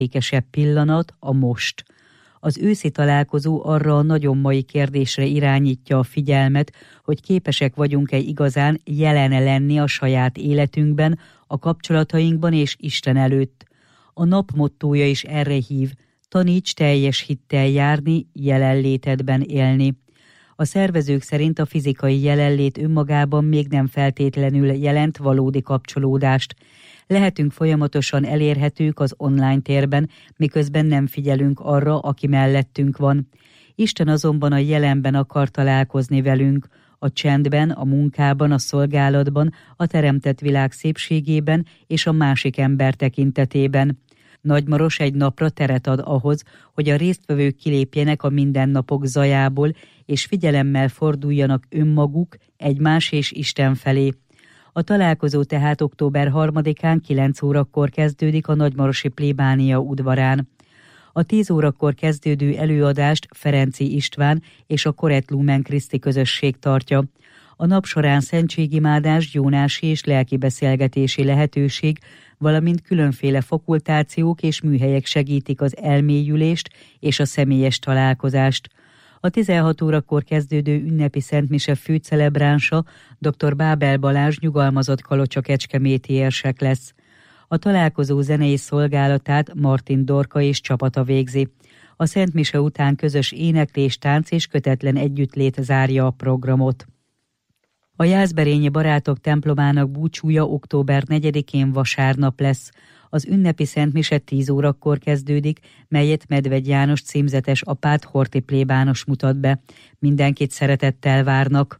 legékesebb pillanat a most. Az őszi találkozó arra a nagyon mai kérdésre irányítja a figyelmet, hogy képesek vagyunk-e igazán jelen lenni a saját életünkben, a kapcsolatainkban és Isten előtt. A nap mottója is erre hív: taníts teljes hittel járni, jelenlétedben élni. A szervezők szerint a fizikai jelenlét önmagában még nem feltétlenül jelent valódi kapcsolódást. Lehetünk folyamatosan elérhetők az online térben, miközben nem figyelünk arra, aki mellettünk van. Isten azonban a jelenben akar találkozni velünk, a csendben, a munkában, a szolgálatban, a teremtett világ szépségében és a másik ember tekintetében. Nagymaros egy napra teret ad ahhoz, hogy a résztvevők kilépjenek a mindennapok zajából, és figyelemmel forduljanak önmaguk, egymás és Isten felé. A találkozó tehát október 3-án 9 órakor kezdődik a nagymarosi plébánia udvarán. A 10 órakor kezdődő előadást Ferenczy István és a Corett Lumen Christi közösség tartja. A nap során szentségimádás, gyónási és lelkibeszélgetési lehetőség, valamint különféle fakultációk és műhelyek segítik az elmélyülést és a személyes találkozást. A 16 órakor kezdődő ünnepi szentmise főcelebránsa dr. Bábel Balázs nyugalmazott kalocsa kecskeméti érsek lesz. A találkozó zenei szolgálatát Martin Dorka és csapata végzi. A szentmise után közös éneklés, tánc és kötetlen együttlét zárja a programot. A Jászberényi Barátok templomának búcsúja október 4-én vasárnap lesz. Az ünnepi szentmise 10 órakor kezdődik, melyet Medvegy János címzetes apát Horthy plébános mutat be. Mindenkit szeretettel várnak.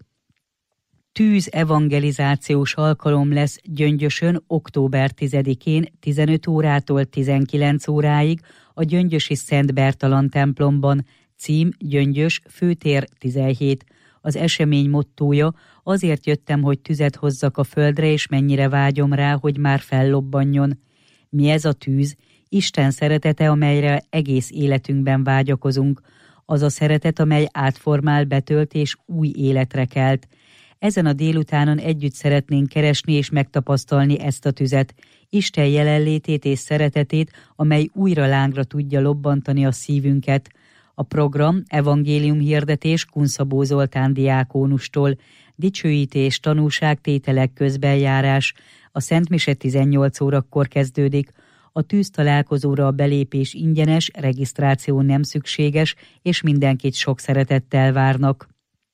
Tűz evangelizációs alkalom lesz Gyöngyösön október 10-én 15 órától 19 óráig a gyöngyösi Szent Bertalan templomban. Cím Gyöngyös, főtér 17. Az esemény mottója: azért jöttem, hogy tüzet hozzak a földre, és mennyire vágyom rá, hogy már fellobbanjon. Mi ez a tűz? Isten szeretete, amelyre egész életünkben vágyakozunk. Az a szeretet, amely átformál, betölt és új életre kelt. Ezen a délutánon együtt szeretnénk keresni és megtapasztalni ezt a tüzet, Isten jelenlétét és szeretetét, amely újra lángra tudja lobbantani a szívünket. A program evangéliumhirdetés Kunszabó Zoltán diákónustól, dicsőítés, tanúságtételek, közbenjárás. A szentmise 18 órakor kezdődik. A tűztalálkozóra a belépés ingyenes, regisztráció nem szükséges, és mindenkit sok szeretettel várnak.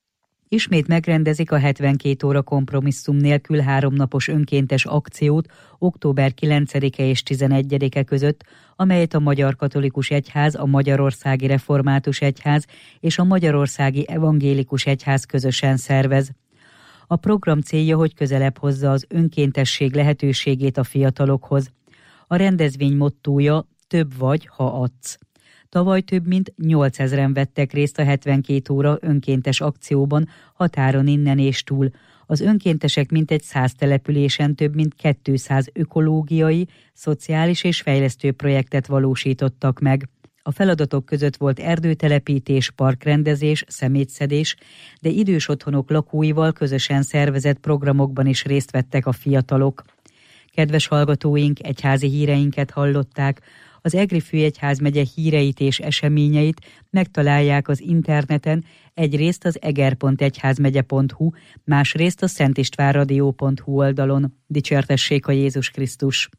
Ismét megrendezik a 72 óra kompromisszum nélkül 3 napos önkéntes akciót október 9-e és 11-e között, amelyet a Magyar Katolikus Egyház, a Magyarországi Református Egyház és a Magyarországi Evangélikus Egyház közösen szervez. A program célja, hogy közelebb hozza az önkéntesség lehetőségét a fiatalokhoz. A rendezvény mottója: több vagy, ha adsz. Tavaly több mint 8000-en vettek részt a 72 óra önkéntes akcióban határon innen és túl. Az önkéntesek mintegy 100 településen több mint 200 ökológiai, szociális és fejlesztő projektet valósítottak meg. A feladatok között volt erdőtelepítés, parkrendezés, szemétszedés, de idős otthonok lakóival közösen szervezett programokban is részt vettek a fiatalok. Kedves hallgatóink, egyházi híreinket hallották. Az Egri Főegyházmegye híreit és eseményeit megtalálják az interneten, egyrészt az eger.egyházmegye.hu, másrészt a szentistvánradio.hu oldalon. Dicsértessék a Jézus Krisztus!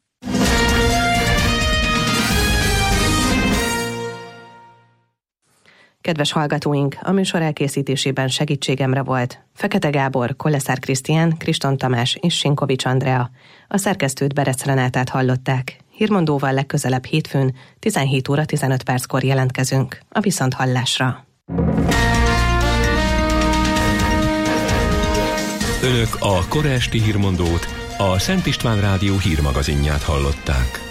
Kedves hallgatóink, a műsor elkészítésében segítségemre volt Fekete Gábor, Koleszár Krisztián, Kriston Tamás és Sinkovics Andrea. A szerkesztőt Berec Renátát hallották. Hírmondóval legközelebb hétfőn 17 óra 15 perckor jelentkezünk. A viszonthallásra. Önök a kora esti hírmondót, a Szent István Rádió hírmagazinját hallották.